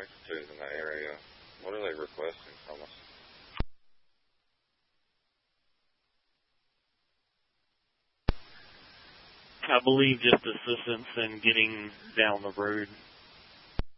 tunes in that area. What are they requesting from us? I believe just assistance in getting down the road.